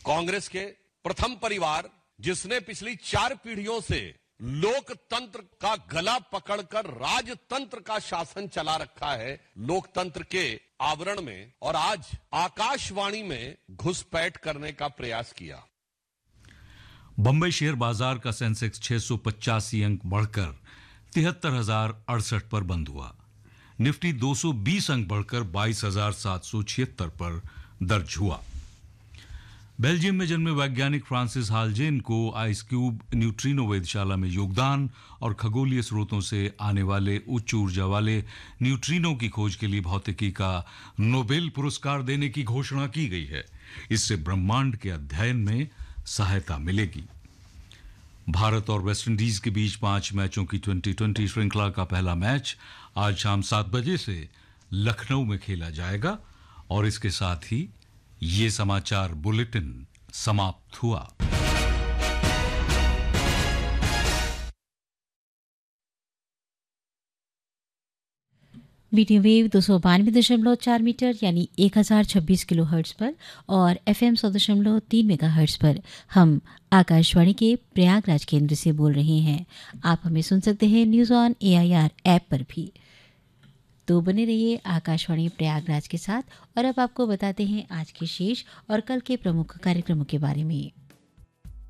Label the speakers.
Speaker 1: कांग्रेस के प्रथम परिवार जिसने पिछली 4 पीढ़ियों से लोकतंत्र का गला पकड़कर राजतंत्र का शासन चला रखा है, लोकतंत्र के आवरण में, और आज आकाशवाणी में घुसपैठ करने का प्रयास किया।
Speaker 2: बंबई शेयर बाजार का सेंसेक्स 685 अंक बढ़कर 73,068 पर बंद हुआ। निफ्टी 220 अंक बढ़कर 22,776 पर दर्ज हुआ। बेल्जियम में जन्मे वैज्ञानिक फ्रांसिस हालजेन को आइस क्यूब न्यूट्रिनो वेधशाला में योगदान और खगोलीय स्रोतों से आने वाले उच्च ऊर्जा वाले न्यूट्रिनो की खोज के लिए भौतिकी का नोबेल पुरस्कार देने की घोषणा की गई है। इससे ब्रह्मांड के अध्ययन में सहायता मिलेगी। भारत और वेस्टइंडीज के बीच 5 मैचों की 2020 श्रृंखला का पहला मैच आज शाम 7 बजे से लखनऊ में खेला जाएगा। और इसके साथ ही ये समाचार बुलेटिन समाप्त हुआ।
Speaker 3: मीडियम वेव 292.4 मीटर यानी 1026 किलो हर्ट्ज पर और FM 100.3 मेगाहर्ट्ज पर हम आकाशवाणी के प्रयागराज केंद्र से बोल रहे हैं। आप हमें सुन सकते हैं न्यूज़ ऑन AIR ऐप पर भी। तो बने रहिए आकाशवाणी प्रयागराज के साथ। और अब आपको बताते हैं आज के शेष और कल के प्रमुख कार्यक्रमों के बारे में।